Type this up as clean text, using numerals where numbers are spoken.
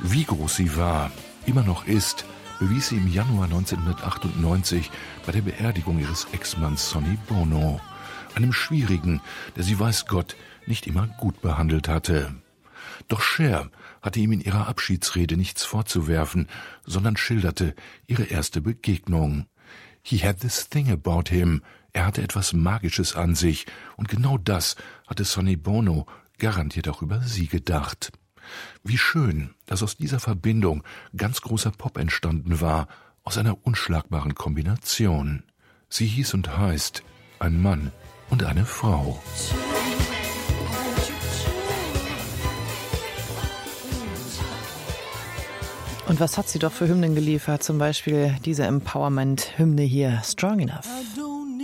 Wie groß sie war, immer noch ist, bewies sie im Januar 1998 bei der Beerdigung ihres Ex-Manns Sonny Bono, einem Schwierigen, der sie weiß Gott nicht immer gut behandelt hatte. Doch Cher hatte ihm in ihrer Abschiedsrede nichts vorzuwerfen, sondern schilderte ihre erste Begegnung. He had this thing about him. Er hatte etwas Magisches an sich, und genau das hatte Sonny Bono garantiert auch über sie gedacht. Wie schön, dass aus dieser Verbindung ganz großer Pop entstanden war, aus einer unschlagbaren Kombination. Sie hieß und heißt Ein Mann und eine Frau. Und was hat sie doch für Hymnen geliefert? Zum Beispiel diese Empowerment-Hymne hier, Strong Enough.